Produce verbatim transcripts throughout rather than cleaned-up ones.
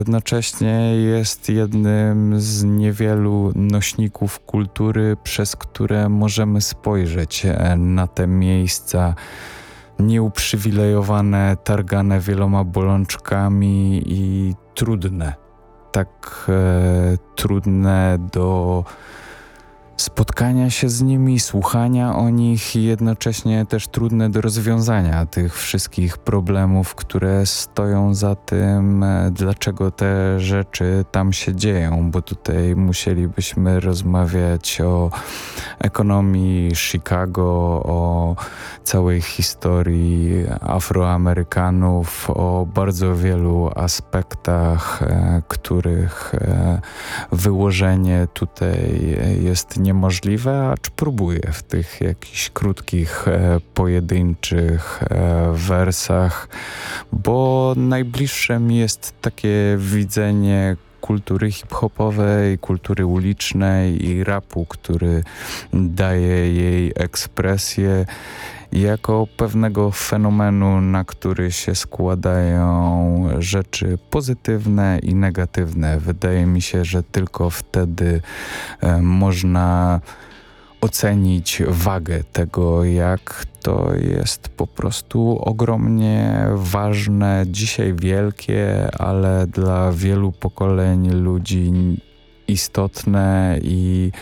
Jednocześnie jest jednym z niewielu nośników kultury, przez które możemy spojrzeć na te miejsca nieuprzywilejowane, targane wieloma bolączkami i trudne. Tak e, trudne do spotkania się z nimi, słuchania o nich i jednocześnie też trudne do rozwiązania tych wszystkich problemów, które stoją za tym, dlaczego te rzeczy tam się dzieją, bo tutaj musielibyśmy rozmawiać o ekonomii Chicago, o całej historii Afroamerykanów, o bardzo wielu aspektach, e, których e, wyłożenie tutaj jest niemożliwe, acz próbuję w tych jakichś krótkich, e, pojedynczych e, wersach, bo najbliższe mi jest takie widzenie kultury hip-hopowej, kultury ulicznej i rapu, który daje jej ekspresję jako pewnego fenomenu, na który się składają rzeczy pozytywne i negatywne. Wydaje mi się, że tylko wtedy e, można ocenić wagę tego, jak to jest po prostu ogromnie ważne, dzisiaj wielkie, ale dla wielu pokoleń ludzi istotne i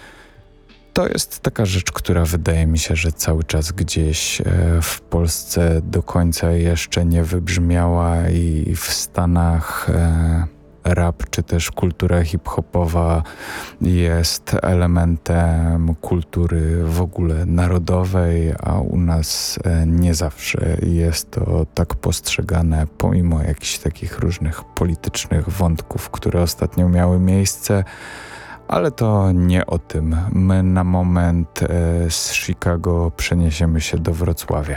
to jest taka rzecz, która wydaje mi się, że cały czas gdzieś w Polsce do końca jeszcze nie wybrzmiała i w Stanach rap czy też kultura hip-hopowa jest elementem kultury w ogóle narodowej, a u nas nie zawsze jest to tak postrzegane, pomimo jakichś takich różnych politycznych wątków, które ostatnio miały miejsce. Ale to nie o tym. My na moment e, z Chicago przeniesiemy się do Wrocławia.